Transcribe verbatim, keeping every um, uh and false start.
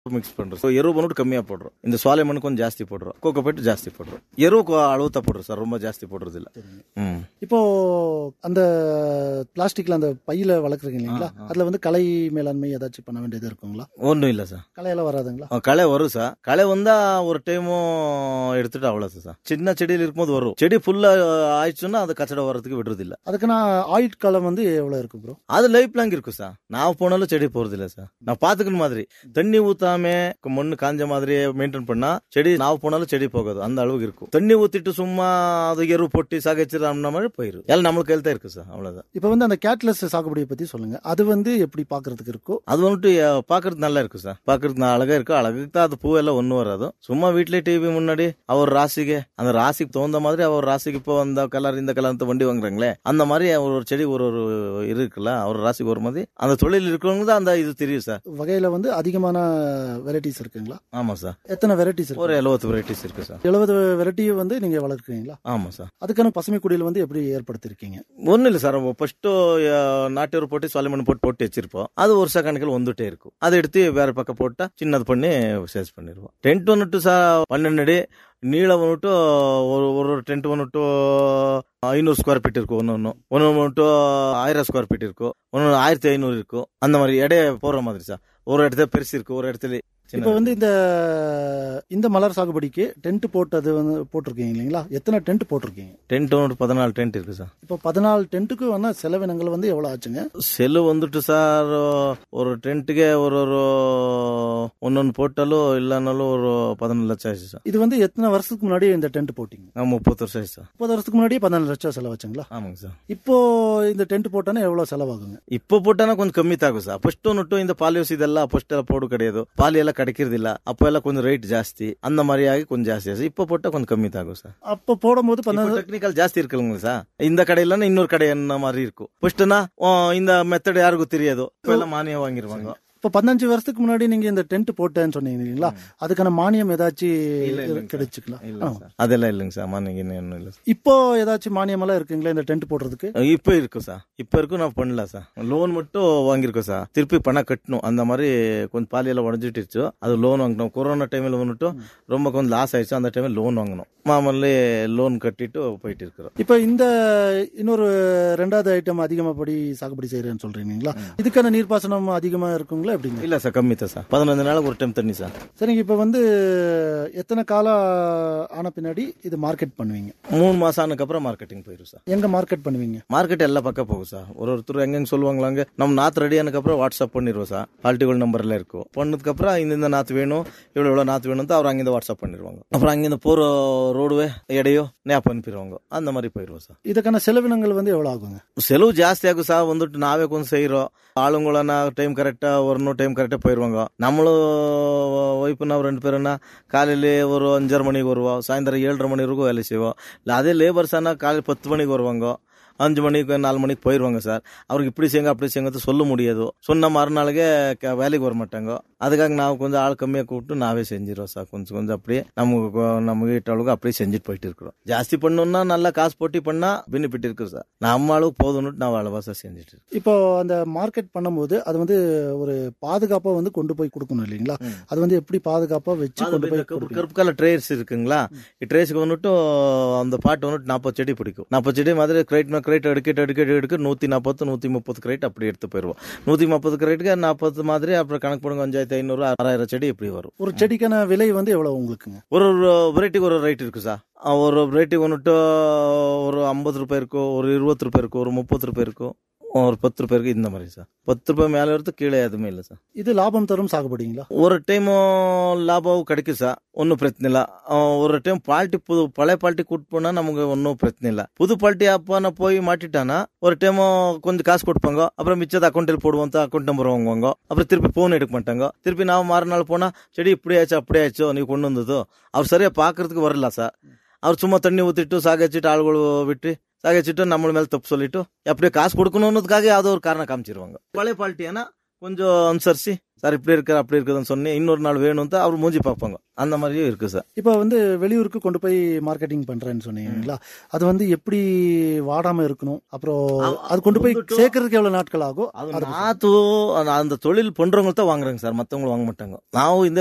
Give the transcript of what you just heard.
Mix பண்றோம். So எரு பண்ணிட்டு கம்மியா போடுறோம். இந்த சோலை மண்ணு கொஞ்சம் ஜாஸ்தி போடுறோம். கோகோ பைட்டு ஜாஸ்தி போடுறோம். எரு அளவுத்த போடுறோம் சார், ரொம்ப ஜாஸ்தி போடுறது இல்ல. இப்போ அந்த பிளாஸ்டிக்ல அந்த பையில வளர்க்குறீங்க இல்லைங்களா, அதுல வந்து களை மேலாண்மை ஏதாச்சும் பண்ண வேண்டியது இருக்குங்களா? ஒன்றும் இல்லை சார். களையெல்லாம் வராதுங்களா? களை வரும் சார். களை வந்தா ஒரு டைமும் எடுத்துட்டு அவ்வளவு சார். சின்ன செடியில் இருக்கும்போது வரும். செடி ஃபுல்லா ஆயிடுச்சுன்னா அது கச்சடை வர்றதுக்கு விடுறது இல்ல. அதுக்கு நான் ஆயுட்காலம் வந்து எவ்வளவு இருக்கு ப்ரோ? அது லைஃப் லாங் இருக்கும் சார். நான் போனாலும் செடி போறது இல்ல சார். நான் பாத்துக்கிற மாதிரி தண்ணி ஊத்தாம மண்ணு காஞ்ச மாதிரி மெயின்டைன் பண்ணா செடி நான் போனாலும் செடி போகாது. அந்த அளவுக்கு இருக்கும். தண்ணி ஊத்திட்டு சும்மா அது எரு பொட்டி சாகச்சிரு மாதிரி போயிடும். எல்லாம் நம்மளுக்கு கையில் தான் இருக்கு சார். அவ்வளவுதான். இப்ப வந்து அந்த கேட்லெஸ் சாகுபடியை பத்தி சொல்லுங்க. அது வந்து எப்படி பாக்குறதுக்கு இருக்கும்? அது வந்துட்டு பாக்குறது நல்லா இருக்கு சார். பாக்குறது அழகா இருக்கு. அழகுக்கு தான் அது பூ எல்லாம் ஒண்ணு வராது. சும்மா வீட்லயே டிவி முன்னாடி அவர் ராசிக்கு அந்த ராசிக்கு தகுந்த மாதிரி அவர் ராசிக்கு இப்போ அந்த கலர் இந்த கலர் வண்டி வாங்குறாங்களே அந்த மாதிரி ஒரு ஒரு செடி ஒரு ஒரு இருக்குல்ல, அவர் ராசிக்கு ஒரு மாதிரி அந்த தொழில் இருக்கிறவங்க தான் அந்த இது தெரியும் சார். வகையில வந்து அதிகமான வெரைட்டிஸ் இருக்குங்களா? ஆமா சார். எத்தனை வெரைட்டிஸ்? ஒரு எழுபது வெரைட்டிஸ் இருக்கு சார். எழுபது வெரைட்டியை வந்து நீங்க வளர்க்குறீங்களா? ஆமா சார். அதுக்கான பசுமை குடியில் வந்து எப்படி ஏற்படுத்திருக்கீங்க? ஒன்னும் இல்ல சார். ஃபர்ஸ்ட் நாட்டு போட்டு சோலைமண் போட்டு போட்டு வச்சிருப்போம். அது ஒரு செகண்டுக்கு வந்துட்டே இருக்கும். அதை எடுத்து வேற பக்கம் போட்டா சின்னது பண்ணி சேல்ஸ் பண்ணிடுவோம். டென்ட் வந்துட்டு சார் பன்னெண்டு அடி நீளம் வந்துட்டு ஒரு ஒரு டென்ட் வந்துட்டு ஐநூறு ஸ்கொயர் ஃபீட் இருக்கும். ஒன்னு ஒன்னு ஒன்னு வந்துட்டு ஆயிரம் ஸ்கொயர் ஃபீட் இருக்கும். ஒன்னு ஆயிரத்தி ஐநூறு இருக்கும். அந்த மாதிரி எடைய போற மாதிரி சார். ஒரு இடத்துல பெருசு இருக்கு, ஒரு இடத்துல. இப்ப வந்து இந்த இந்த மலர் சாகுபடிக்கு டென்ட் போட்டது வந்து போட்டிருக்கீங்க இல்லைங்களா? எத்தனை டென்ட் போட்டிருக்கீங்க? டென்ட் ஒரு பதினாலு டென்ட் இருக்கு சார். இப்போ பதினாலு டென்ட்டுக்கு வந்து செலவினங்கள் வந்து எவ்வளவு ஆச்சுங்க? செலவு வந்துட்டு சார் ஒரு டென்ட்டுக்கே ஒரு ஒரு ஒன்னொன்னு போட்டாலும் இல்லைனாலும் ஒரு பதினாலு லட்சம் ஆச்சு சார். இது வந்து எத்தனை வருஷத்துக்கு முன்னாடி இந்த டென்ட் போட்டீங்க? முப்பது வருஷம் ஆச்சு சார். முப்பது வருஷத்துக்கு முன்னாடியே பதினாலு லட்சம் செலவாச்சுங்களா? ஆமாங்க சார். இப்போ இந்த டென்ட் போட்டானா எவ்வளவு செலவாகுங்க? இப்போ போட்டானா கொஞ்சம் கம்மி தாகும் சார். ஃபர்ஸ்ட் ஒன்னுட்டு இந்த பாலியோஸ் இதெல்லாம் ஃபர்ஸ்ட் எல்லாம் போடு கிடையாது. பாலி எல்லாம் கிடைக்கிறது இல்ல. அப்ப எல்லாம் கொஞ்சம் ரேட் ஜாஸ்தி. அந்த மாதிரி ஆகி கொஞ்சம் ஜாஸ்தி ஆச்சு. இப்ப போட்டா கொஞ்சம் கம்மி தாகும் சார். அப்ப போடும்போது டெக்னிக்கல் ஜாஸ்தி இருக்குங்க சார். இந்த கடையில இன்னொரு கடை என்ன மாதிரி இருக்கும். ஃபர்ஸ்ட்னா இந்த மெத்தட் யாருக்கும் தெரியாதோ இப்ப எல்லாம் மானியம் வாங்கிடுவாங்க. இப்ப பதினஞ்சு வருஷத்துக்கு முன்னாடி நீங்க இந்த டென்ட் போட்டேன்னு சொன்னீங்க இல்லீங்களா, அதுக்கான மானியம் ஏதாச்சும் கிடைச்சுக்கலாம்? அதெல்லாம் இல்லைங்க சார். மானியம் இல்ல. இப்போ ஏதாச்சும் மானியம் எல்லாம் இருக்குங்களா இந்த டென்ட் போடுறதுக்கு? இப்ப இருக்கும் சார். இப்ப இருக்கும். நான் பண்ணல சார். லோன் மட்டும் வாங்கியிருக்கோம் சார். திருப்பி பணம் கட்டணும். அந்த மாதிரி கொஞ்சம் பாலியெல்லாம் உடஞ்சிட்டு அது லோன் வாங்கணும். கொரோனா டைம்ல வந்துட்டு ரொம்ப கொஞ்சம் லாஸ் ஆயிடுச்சு. அந்த டைம்ல லோன் வாங்கணும். மாமல்லே லோன் கட்டிட்டு போயிட்டு இருக்கிறோம். இப்ப இந்த இன்னொரு ரெண்டாவது ஐட்டம் அதிகமா படி சாகுபடி செய்யறேன்னு சொல்றீங்களா, இதுக்கான நீர்ப்பாசனம் அதிகமா இருக்குங்களா? இல்ல சார், கம்மி தான் சார். பதினஞ்சு நாளுக்கு ஒரு டைம் தண்ணி சார். சரிங்க. இப்ப வந்து எத்தனை காலம் ஆன பின்னாடி இது மார்க்கெட் பண்ணுவீங்க? மூணு மாசம் ஆனதுக்கு அப்புறம் மார்க்கெட்டிங் போயிடும் சார். எங்க மார்க்கெட் பண்ணுவீங்க? மார்க்கெட் எல்லா பக்கம் போகும் சார். ஒரு ஒருத்தர் எங்க சொல்லுவாங்களாங்க, நம்ம நாத்து ரெடி ஆனதுக்கு அப்புறம் வாட்ஸ்அப் பண்ணிடுவோம் சார். ஆல்டிகோல் நம்பர்ல இருக்கும். பண்ணதுக்கு அப்புறம் இந்த இந்த நாத்து வேணும், இவ்வளவு இவ்வளவு நாத்து வேணும், அவர் அங்கிருந்து வாட்ஸ்அப் பண்ணிடுவாங்க. அப்புறம் அங்கிருந்து போற ரோடுவே எடையோ நேப் அனுப்பிடுவாங்க. அந்த மாதிரி போயிடுவோம் சார். இதுக்கான செலவினங்கள் வந்து எவ்வளவு ஆகுங்க? செலவு ஜாஸ்தி ஆகும் சார். வந்துட்டு நாவே கொஞ்சம் செய்யறோம். ஆளுங்களா டைம் கரெக்டா வரணும், டைம் கரெக்டா போயிருவாங்க. நம்மளும் ஒய்ஃபு நான் ரெண்டு பேருன்னா காலையில ஒரு அஞ்சரை மணிக்கு வருவோம், சாயந்தரம் ஏழரை மணி வரைக்கும் வேலை செய்வோம். இல்லை அதே லேபர்ஸ் ஆனால் காலையில் பத்து மணிக்கு வருவாங்க, அஞ்சு மணிக்கு நாலு மணிக்கு போயிடுவாங்க சார். அவருக்கு இப்படி செய்யுங்க அப்படி செய்யுங்க சொல்ல முடியாது. சொன்ன மறுநாளுக்கே வேலைக்கு வர மாட்டாங்க. அதுக்காக நான் கொஞ்சம் ஆள் கம்மியாக கூப்பிட்டு நாவே செஞ்சிருவோம் சார். கொஞ்சம் கொஞ்சம் அப்படியே நமக்கு நம்ம வீட்டு அளவுக்கு அப்படியே செஞ்சுட்டு போயிட்டு இருக்கிறோம். ஜாஸ்தி பண்ணணும்னா நல்லா காசு போட்டி பண்ணா பெனிஃபிட் இருக்கு சார். நம்ம அளவுக்கு போதும்னுட்டு நான் அளவா சார் செஞ்சுட்டு இருக்கேன். இப்போ அந்த மார்க்கெட் பண்ணும்போது அது வந்து ஒரு பாதுகாப்பா வந்து கொண்டு போய் கொடுக்கணும் இல்லைங்களா? அது வந்து எப்படி பாதுகாப்பா வச்சு கொண்டு போய் கருப்பு கலர் ட்ரேஸ் இருக்குங்களா, ட்ரேஸ்க்கு வந்துட்டு அந்த பாட்டு வந்துட்டு நாற்பது செடி பிடிக்கும். நாற்பது செடி மாதிரி கிரேட் கிரேட் எடுக்கிட்டு எடுக்கிட்டு எடுக்க நூத்தி நாற்பது நூத்தி முப்பது கிரேட் அப்படி எடுத்து போயிருவோம். நூத்தி முப்பது கிரேட்டுக்கு நாற்பது மாதிரி அப்புறம் கணக்கு போடுங்க. அஞ்சாயிரத்தி ஐநூறு ஆறாயிரம் செடி இப்படி வரும். ஒரு செடிக்கான விலை வந்து எவ்வளவு உங்களுக்குங்க? ஒரு வெரைட்டிக்கு ஒரு ரேட் இருக்கு சார். ஒரு வெரைட்டி வந்துட்டு ஒரு ஐம்பது ரூபாய் இருக்கும், ஒரு இருபது ரூபாய் இருக்கும், ஒரு முப்பது ரூபாய் இருக்கும், ஒரு பத்து ரூபாய்க்கு இந்த மாதிரி சார். பத்து ரூபாய் மேல வரது கீழே எதுவுமே இல்லை சார். இது லாபம் தரும் சாகுபடிங்களா? ஒரு டைம் லாபம் கிடைக்கும் சார், ஒன்னும் பிரச்சனை இல்லை. ஒரு டைம் பால்ட்டி புது பழைய பால்ட்டி கூட்டு போனா நமக்கு ஒன்னும் பிரச்சனை இல்லை. புது பால்ட்டி அப்பா நான் போய் மாட்டிட்டானா ஒரு டைம் கொஞ்சம் காசு கொடுப்பாங்க. அப்புறம் மிச்சத்தை அக்கௌண்ட்டில் போடுவோம், அக்கௌண்ட் நம்பர் வாங்குவாங்க. அப்புறம் திருப்பி போன் எடுக்க மாட்டாங்க. திருப்பி நான் மறுநாள் போனா செடி இப்படி ஆச்சு அப்படி ஆச்சோ நீ கொண்டு வந்ததோ அவர் சரியா பாக்குறதுக்கு வரல சார். அவர் சும்மா தண்ணி ஊத்திட்டு சாகச்சிட்டு ஆளுಗಳು விட்டு சாகச்சிட்டு நம்ம மேல தப்பு சொல்லிட்டு அப்படியே காசு கொடுக்கணும்னதுக்காக யாவது ஒரு காரணம் காமிச்சிருவாங்க. பழைய பால்ட்டி ஏன்னா கொஞ்சம் அனுசரிச்சு சார் இப்படி இருக்கு அப்படி இருக்குதுன்னு சொன்னி இன்னொரு நாள் வேணும் தான் அவர் மூஞ்சி பார்ப்பாங்க. அந்த மாதிரியும் இருக்கு சார். இப்போ வந்து வெளியூருக்கு கொண்டு போய் மார்க்கெட்டிங் பண்றேன்னு சொன்னீங்களா, அது வந்து எப்படி வாடாம இருக்கணும், அப்புறம் அது கொண்டு போய் சேர்க்கறதுக்கு எவ்வளவு நாட்கள் ஆகும்? அது நாத்து அந்த தொழில் பண்றவங்க தான் வாங்குறாங்க சார், மத்தவங்க வாங்க மாட்டாங்க. நான் இந்த